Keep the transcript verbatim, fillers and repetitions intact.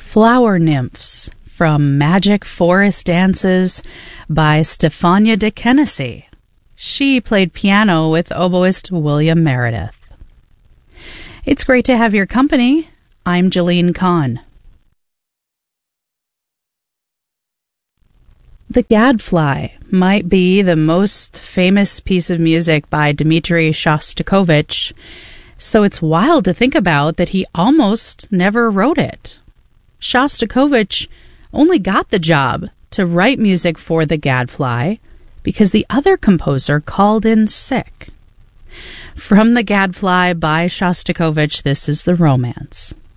Flower Nymphs from Magic Forest Dances by Stefania de Kenesey. She played piano with oboist William Meredith. It's great to have your company. I'm Jeline Kahn. The Gadfly might be the most famous piece of music by Dmitri Shostakovich, so it's wild to think about that he almost never wrote it. Shostakovich only got the job to write music for The Gadfly because the other composer called in sick. From The Gadfly by Shostakovich, this is The Romance.